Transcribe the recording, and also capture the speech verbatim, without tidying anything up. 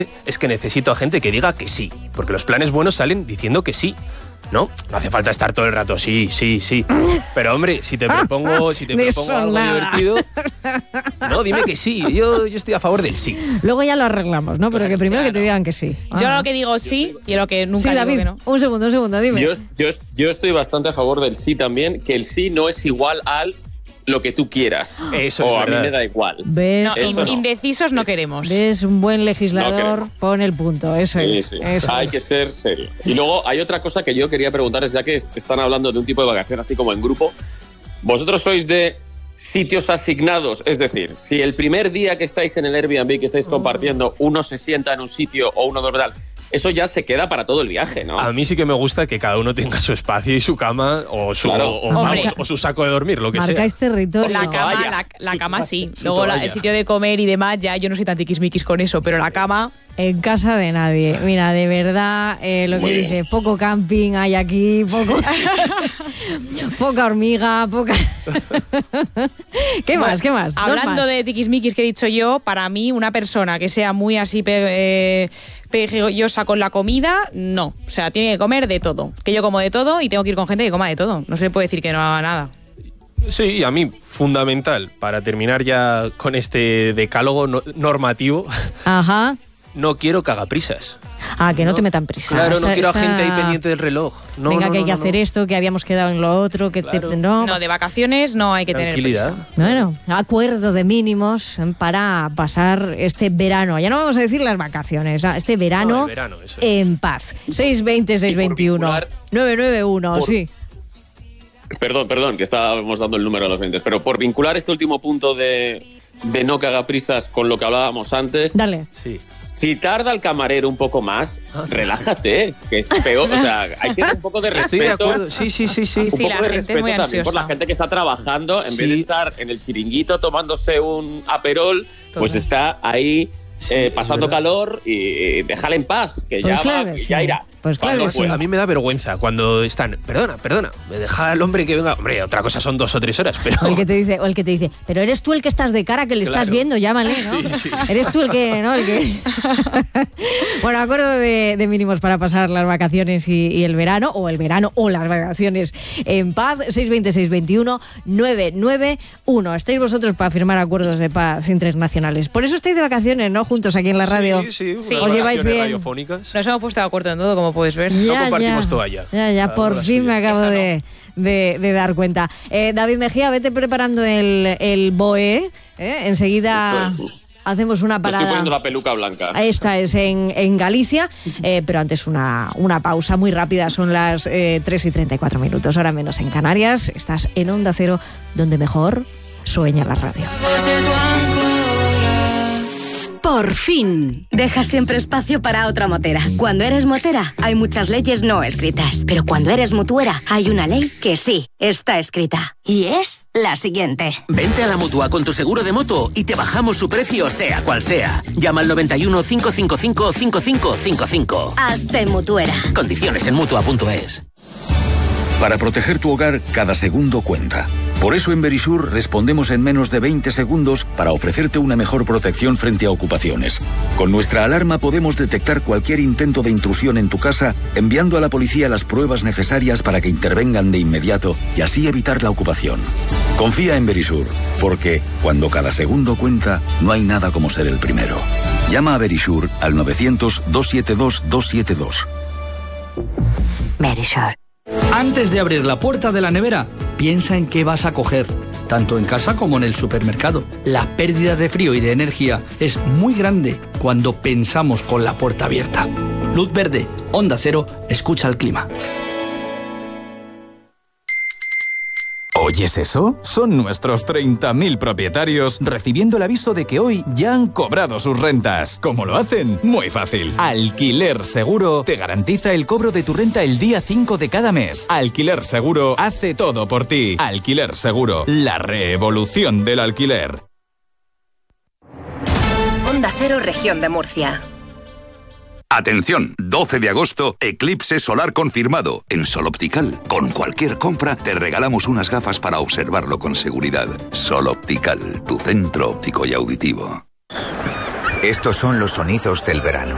es que necesito a gente que diga que sí, porque los planes buenos salen diciendo que sí. ¿No? No hace falta estar todo el rato, sí, sí, sí. Pero hombre, si te propongo, si te propongo algo nada. divertido, no, dime que sí. Yo, yo estoy a favor del sí. Luego ya lo arreglamos, ¿no? Pero claro, que primero claro. que te digan que sí. Yo ah. lo que digo sí y lo que nunca sí, digo David, que no. Un segundo, un segundo, dime. Yo, yo, yo estoy bastante a favor del sí también, que el sí no es igual al lo que tú quieras. Eso o es a verdad. mí me da igual. ¿Ves? No, in, no. Indecisos no queremos. ¿Ves? Un buen legislador no pone el punto. Eso sí, es. Sí. Eso hay es. que ser serio. Y luego hay otra cosa que yo quería preguntar, es ya que están hablando de un tipo de vacaciones así como en grupo. ¿Vosotros sois de sitios asignados? Es decir, si el primer día que estáis en el Airbnb, que estáis compartiendo, uno se sienta en un sitio o uno duerme tal, eso ya se queda para todo el viaje, ¿no? A mí sí que me gusta que cada uno tenga su espacio y su cama o su, claro. o, vamos, o su saco de dormir, lo que Marcáis sea. territorio. La cama, la, la cama sí. Su Luego la, toalla. el sitio de comer y demás, ya yo no soy tan tiquismiquis con eso, pero la cama... En casa de nadie. Mira, de verdad, eh, lo que Muy dice, bien. poco camping hay aquí, poco poca hormiga, poca... ¿Qué Bueno, más? ¿Qué más? Dos Hablando más. de tiquismiquis que he dicho yo, para mí una persona que sea muy así pe eh, perezosa con la comida, no. O sea, tiene que comer de todo. Que yo como de todo y tengo que ir con gente que coma de todo. No se puede decir que no haga nada. Sí, a mí fundamental, para terminar ya con este decálogo no, normativo, Ajá. no quiero cagaprisas. Ah, que no, No, te metan prisa. Claro, no Esta- quiero a esta- gente ahí pendiente del reloj. No, Venga, no, que hay no, que no, hacer no. esto, que habíamos quedado en lo otro, que Claro. te, no. No, de vacaciones no hay que tener Tranquilidad. prisa. Bueno, acuerdo de mínimos para pasar este verano. Ya no vamos a decir las vacaciones, ah, este verano, No, el verano, eso es. en paz. seis veinte, seis veintiuno, vincular- nueve nueve uno, por- sí. Perdón, perdón, que estábamos dando el número a los oyentes, pero por vincular este último punto de, de no cagaprisas con lo que hablábamos antes, Dale. Sí. si tarda el camarero un poco más, relájate, que es peor. O sea, hay que dar un poco de respeto. Estoy de acuerdo. Sí, sí, sí, sí. Un Sí, poco la de gente es respeto muy también por la ansiosa. gente que está trabajando, en Sí. vez de estar en el chiringuito tomándose un aperol, pues Total. está ahí Sí, eh, es pasando verdad. calor y déjala en paz, que Pues ya, claro va, que que sí. ya irá. Pues claro Cuando que sí. pueda. A mí me da vergüenza cuando están, perdona, perdona, me deja al hombre que venga. Hombre, otra cosa son dos o tres horas, pero... O el que te dice, o el que te dice, pero eres tú el que estás de cara, que le estás Claro. viendo, llámale, ¿no? Sí, sí. Eres tú el que, ¿no? El que... Bueno, acuerdo de, de mínimos para pasar las vacaciones y, y el verano, o el verano o las vacaciones en paz. seis veinte, seis veintiuno, nueve nueve uno. Estáis vosotros para firmar acuerdos de paz internacionales. Por eso estáis de vacaciones, ¿no? Juntos aquí en la radio. Sí, sí, Sí. unas Os lleváis vacaciones bien. radiofónicas. Nos hemos puesto de acuerdo en todo, como puedes ver. No compartimos toalla. Ya, ya, Cada por uno la fin suya. me acabo Eso no. de, de- de dar cuenta. Eh, David Mejía, vete preparando el, el B O E. ¿eh? Enseguida Esto es. hacemos una Me estoy parada. poniendo la peluca blanca. Esta es en, en Galicia, eh, pero antes una, una pausa muy rápida. Son las eh, tres y treinta y cuatro minutos, ahora menos en Canarias. Estás en Onda Cero, donde mejor sueña la radio. Por fin. Deja siempre espacio para otra motera. Cuando eres motera, hay muchas leyes no escritas. Pero cuando eres mutuera, hay una ley que sí está escrita. Y es la siguiente. Vente a la Mutua con tu seguro de moto y te bajamos su precio sea cual sea. Llama al noventa y uno, cinco cinco cinco, cinco cinco cinco cinco. Hazte mutuera. Condiciones en mutua punto es. Para proteger tu hogar, cada segundo cuenta. Por eso en Verisur respondemos en menos de veinte segundos para ofrecerte una mejor protección frente a ocupaciones. Con nuestra alarma podemos detectar cualquier intento de intrusión en tu casa, enviando a la policía las pruebas necesarias para que intervengan de inmediato y así evitar la ocupación. Confía en Verisur, porque cuando cada segundo cuenta, no hay nada como ser el primero. Llama a Verisur al novecientos, doscientos setenta y dos, doscientos setenta y dos. Verisur. Antes de abrir la puerta de la nevera, piensa en qué vas a coger, tanto en casa como en el supermercado. La pérdida de frío y de energía es muy grande cuando pensamos con la puerta abierta. Luz verde, Onda Cero, escucha el clima. ¿Oyes eso? Son nuestros treinta mil propietarios recibiendo el aviso de que hoy ya han cobrado sus rentas. ¿Cómo lo hacen? Muy fácil. Alquiler Seguro te garantiza el cobro de tu renta el día cinco de cada mes. Alquiler Seguro hace todo por ti. Alquiler Seguro, la revolución del alquiler. Onda Cero, región de Murcia. Atención, doce de agosto, eclipse solar confirmado. En Sol Optical, con cualquier compra, te regalamos unas gafas para observarlo con seguridad. Sol Optical, tu centro óptico y auditivo. Estos son los sonidos del verano.